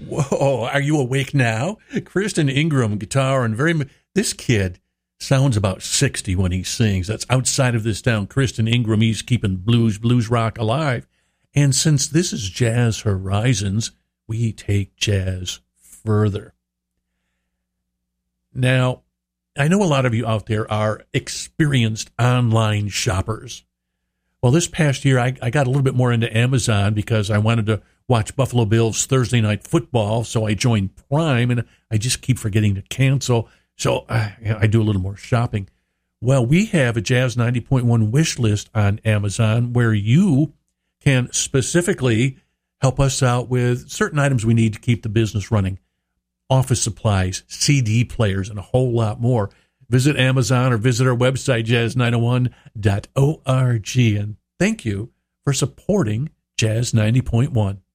Whoa, are you awake now? Kristen Ingram, guitar, and this kid sounds about 60 when he sings. That's outside of this town. Kristen Ingram, he's keeping blues rock alive. And since this is Jazz Horizons, we take jazz further. Now, I know a lot of you out there are experienced online shoppers. Well, this past year, I got a little bit more into Amazon because I wanted to watch Buffalo Bills Thursday Night Football, so I joined Prime, and I just keep forgetting to cancel, so I do a little more shopping. Well, we have a Jazz 90.1 wish list on Amazon where you can specifically help us out with certain items we need to keep the business running. Office supplies, CD players, and a whole lot more. Visit Amazon or visit our website, jazz901.org. And thank you for supporting Jazz 90.1.